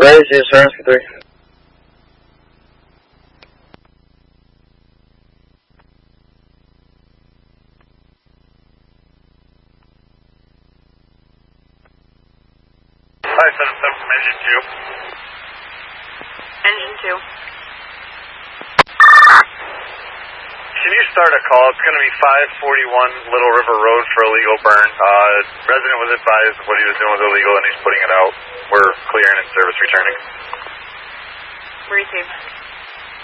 Raise the insurance for 3. Hi, 77 from Engine 2. Engine 2. Can you start a call? It's going to be 541 Little River Road for illegal burn. Resident was advised what he was doing was illegal and he's putting it out. We're clearing and service returning. Received.